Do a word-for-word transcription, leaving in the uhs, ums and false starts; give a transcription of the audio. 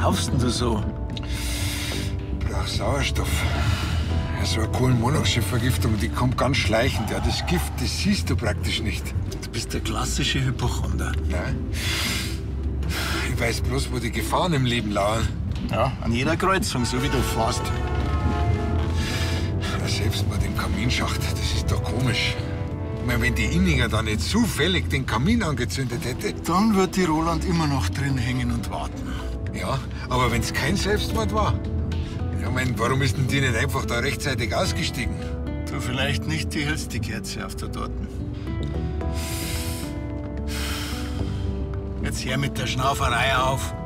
schnaufst denn du so? Ich brauch Sauerstoff. Ja, so eine Kohlenmonoxidvergiftung, die kommt ganz schleichend. Ja, das Gift, das siehst du praktisch nicht. Du bist der klassische Hypochonder. Nein. Ich weiß bloß, wo die Gefahren im Leben lauern. Ja, an jeder Kreuzung, so wie du fährst. Ja, Selbstmord im Kaminschacht, das ist doch komisch. Ich meine, wenn die Inninger da nicht zufällig den Kamin angezündet hätte. Dann wird die Roland immer noch drin hängen und warten. Ja, aber wenn es kein Selbstmord war. Ja, mein, warum ist denn die nicht einfach da rechtzeitig ausgestiegen? Du, vielleicht nicht die hellste Kerze auf der Torten. Jetzt hör mit der Schnauferei auf.